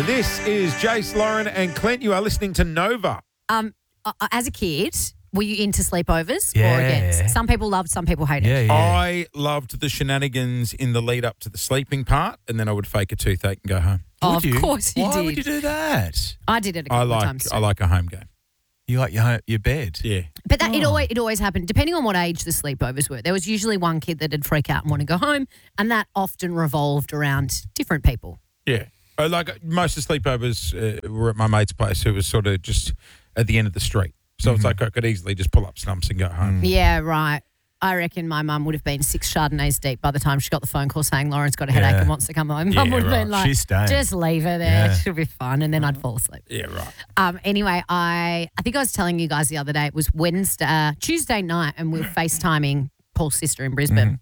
This is Jace, Lauren and Clint. You are listening to Nova. As a kid, were you into sleepovers Yeah. or against? Some people loved, some people hated. Yeah. I loved the shenanigans in the lead up to the sleeping part, and then I would fake a toothache and go home. Oh, Would you? of course you Why did. would you do that? I did it a couple of times. I like a home game. You like your bed? Yeah. But that it always happened, depending on what age the sleepovers were. There was usually one kid that would freak out and want to go home, and that often revolved around different people. Yeah. Like most of the sleepovers were at my mate's place, who was sort of just at the end of the street. So it's like I could easily just pull up stumps and go home. Yeah, right. I reckon my mum would have been 6 Chardonnays deep by the time she got the phone call saying Lauren's got a headache and wants to come home. Mum would have been like, She's staying. just leave her there. Yeah. She'll be fine. And then I'd fall asleep. Yeah, right. Anyway, I think I was telling you guys the other day, it was Tuesday night, and we were FaceTiming Paul's sister in Brisbane.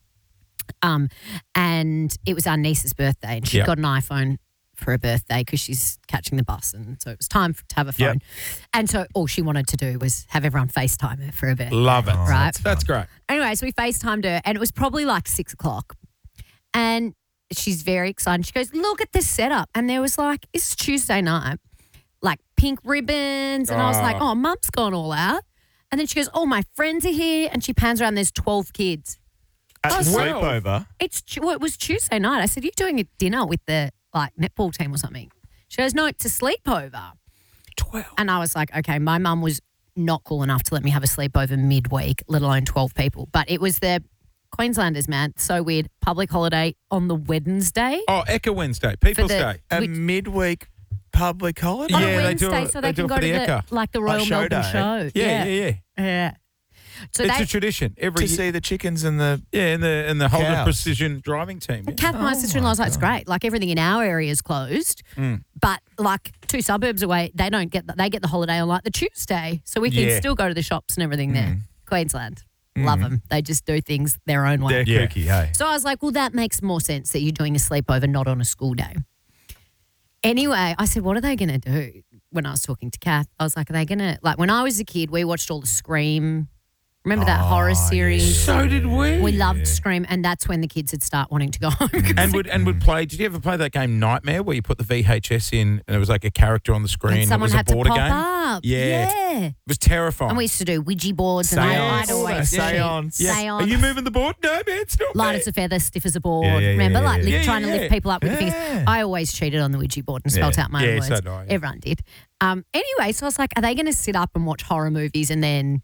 And it was our niece's birthday, and she got an iPhone for her birthday because she's catching the bus, and so it was time to have a phone. Yep. And so all she wanted to do was have everyone FaceTime her for her birthday. Love it. Right. That's great. Anyway, so we FaceTimed her, and it was probably like 6 o'clock. And she's very excited. She goes, look at this setup. And there was like, it's Tuesday night, like pink ribbons. And I was like, oh, Mum's gone all out. And then she goes, oh, my friends are here. And she pans around, there's 12 kids. At the sleepover? It was Tuesday night. I said, you doing a dinner with the like netball team or something? She goes, no, it's a sleepover. 12. And I was like, okay, my mum was not cool enough to let me have a sleepover midweek, let alone 12 people. But it was the Queenslanders, man. So weird. Public holiday on the Wednesday. Oh, Ecca Wednesday, People's Day. A Which- midweek public holiday? On Yeah, a they do Wednesday, it- so they they do can it go for to the Ekka. the Royal show Melbourne day. show. Yeah. So It's they, a tradition. Every To see the chickens and the... Yeah, and the Holden Cows. Precision driving team. Yeah. Kath, my sister-in-law's like, it's great. Like everything in our area is closed, but like 2 suburbs away, they get the holiday on like the Tuesday, so we can Yeah. still go to the shops and everything there. Queensland, love them. They just do things their own way. They're Yeah. kooky, hey? So I was like, well, that makes more sense that you're doing a sleepover, not on a school day. Anyway, I said, what are they going to do? When I was talking to Kath, I was like, are they going to, like when I was a kid, we watched all the Scream. Remember that horror series? So did we. We loved Scream, and that's when the kids would start wanting to go home. And would play. Did you ever play that game Nightmare, where you put the VHS in and it was like a character on the screen? And someone it was had a border to pop game. up. Yeah. It was terrifying. And we used to do Ouija boards, and I'd Seance. always Seance. cheat. Yeah. Seance. Are you moving the board? No, man, it's not. Light me. as a feather, stiff as a board. Yeah, yeah, Remember, yeah, like yeah. trying to lift people up with your Yeah. fingers. I always cheated on the Ouija board and spelt out my own Yeah, words. so did I, yeah. Everyone did. Anyway, so I was like, are they going to sit up and watch horror movies and then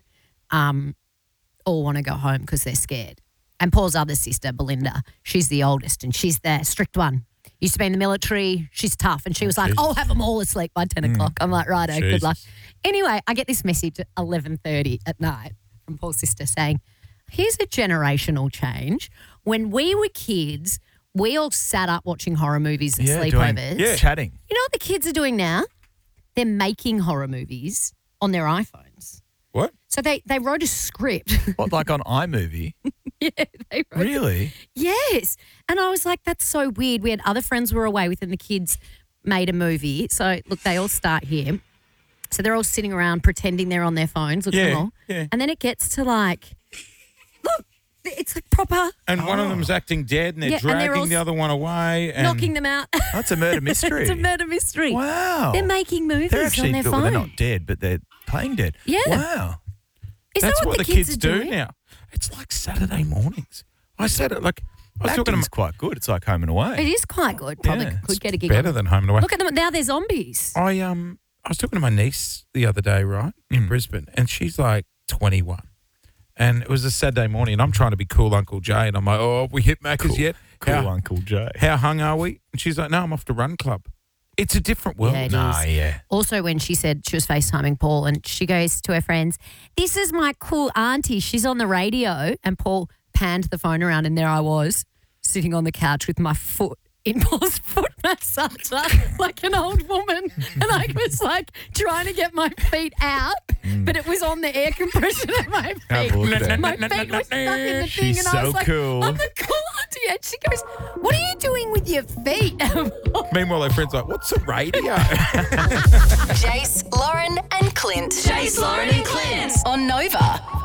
all want to go home because they're scared? And Paul's other sister, Belinda, she's the oldest and she's the strict one. Used to be in the military. She's tough. And she was like, I'll have them all asleep by 10 o'clock. I'm like, righto, good luck. Anyway, I get this message at 11:30 at night from Paul's sister saying, here's a generational change. When we were kids, we all sat up watching horror movies at sleepovers. Chatting. You know what the kids are doing now? They're making horror movies on their iPhones. What? So they wrote a script. What, like on iMovie? Yeah, they wrote Really? Yes. And I was like, that's so weird. We had other friends who were away with and the kids made a movie. So, look, they all start here. So they're all sitting around pretending they're on their phones. Look at them all. Yeah. And then it gets to like, look, it's like proper And one of them's acting dead and they're Yeah, and they're dragging all the other one away. And knocking them out. That's a murder mystery. It's a murder mystery. Wow. They're making movies They're actually, on their well, phone. they're not dead, but they're playing dead. Yeah. Wow. Is That's that what the the kids are do doing? now. It's like Saturday mornings. I said it like I was talking Acting's to quite good. It's like Home and Away. It is quite good. Probably Yeah, could get a gig better on. than Home and Away. Look at them. Now they're zombies. I was talking to my niece the other day, right, in Brisbane, and she's like 21. And it was a Saturday morning, and I'm trying to be cool Uncle Jay, and I'm like, oh, have we hit Macca's yet? Cool how, Uncle Jay. How hung are we? And she's like, no, I'm off to Run Club. It's a different world. Yeah, it Nah, is. yeah. Also, when she said she was FaceTiming Paul and she goes to her friends, this is my cool auntie. She's on the radio. And Paul panned the phone around and there I was sitting on the couch with my foot in Paul's foot massager like an old woman. And I was like trying to get my feet out, but it was on the air compression of my feet. Have a look there. My feet were stuck in the thing. She's and I was so like, cool. I'm the cool auntie. And she goes, what are you doing with your feet? Meanwhile, her friend's like, what's a radio? Jace, Lauren, and Clint. Jace, Lauren, and Clint on Nova.